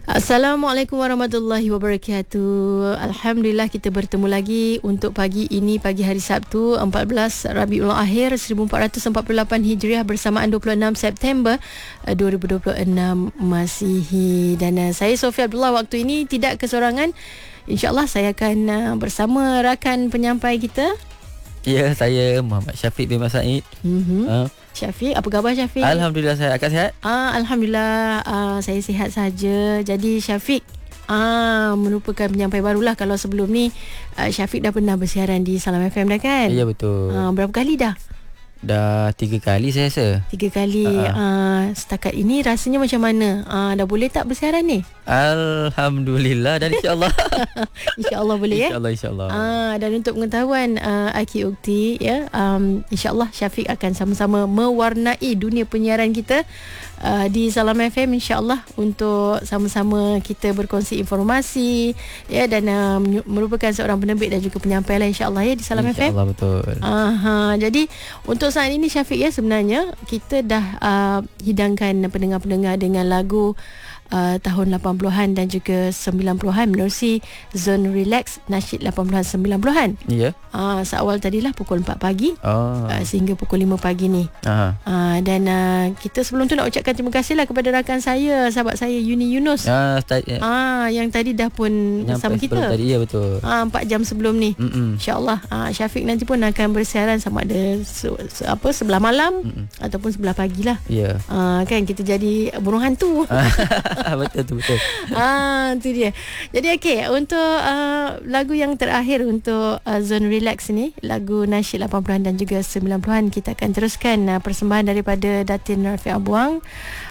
Assalamualaikum warahmatullahi wabarakatuh. Alhamdulillah kita bertemu lagi untuk pagi ini, pagi hari Sabtu 14 Rabiul Akhir 1448 Hijriah bersamaan 26 September 2026 Masihi. Dan saya Sofia Abdullah waktu ini tidak kesorangan. InsyaAllah saya akan bersama rakan penyampai kita. Ya, saya Muhammad Syafiq bin Said. Syafiq, apa khabar Syafiq? Alhamdulillah, saya akan sihat. Alhamdulillah, saya sihat saja. Jadi Syafiq merupakan penyampai barulah. Kalau sebelum ni Syafiq dah pernah bersiaran di Salam FM dah kan? Ya, betul. Berapa kali dah? Dah 3 kali saya rasa. 3 kali. Setakat ini rasanya macam mana? Dah boleh tak bersiaran ni? Alhamdulillah, dan insyaAllah. InsyaAllah boleh InsyaAllah. Dan untuk pengetahuan Aki Ukti ya, InsyaAllah Syafiq akan sama-sama mewarnai dunia penyiaran kita di Salam FM, InsyaAllah, untuk sama-sama kita berkongsi informasi ya, dan merupakan seorang penerbit dan juga penyampai lah, InsyaAllah ya, di Salam FM. InsyaAllah, betul. Jadi untuk saat ini Syafiq ya, sebenarnya kita dah hidangkan pendengar-pendengar dengan lagu tahun 80-an dan juga 90-an menerusi Zone Relax Nasyid 80-an 90-an. Ya. Seawal tadilah pukul 4 pagi sehingga pukul 5 pagi ni. Dan kita sebelum tu nak ucapkan terima kasih lah kepada rakan saya, sahabat saya Yuni Yunus. Yang tadi dah pun bersama kita. Tadi, ya betul. 4 jam sebelum ni. InsyaAllah Syafiq nanti pun akan bersiaran sama ada sebelah malam ataupun sebelah pagi lah. Ya. Kan kita jadi burung hantu. Betul. Itu dia. Jadi okey, untuk lagu yang terakhir untuk Zone Relax ni, lagu nasyid 80-an dan juga 90-an, kita akan teruskan persembahan daripada Datin Rafiq Abuang,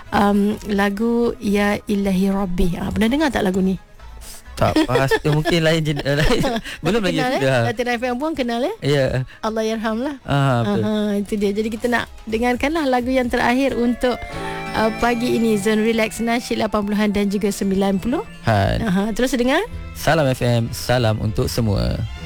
lagu Ya Ilahi Rabbi. Pernah dengar tak lagu ni? Tak pasti, mungkin lain belum lagi sudah. Datin Rafiq Abuang kenal ya? Ya. Allah yarham lah. Betul. Itu dia. Jadi kita nak dengarkanlah lagu yang terakhir untuk pagi ini, Zone Relax nasyid 80-an dan juga 90-an. Terus dengar Salam FM, salam untuk semua.